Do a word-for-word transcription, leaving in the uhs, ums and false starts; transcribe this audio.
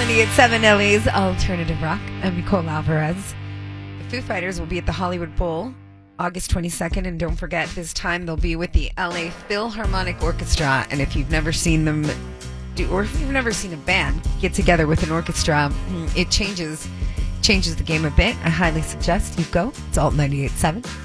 ninety-eight point seven L A's Alternative Rock. I'm Nicole Alvarez. The Foo Fighters will be at the Hollywood Bowl August twenty-second, and don't forget, this time they'll be with the L A Philharmonic Orchestra. And if you've never seen them do, or if you've never seen a band get together with an orchestra, it changes changes the game a bit. I highly suggest you go. It's Alt ninety-eight point seven.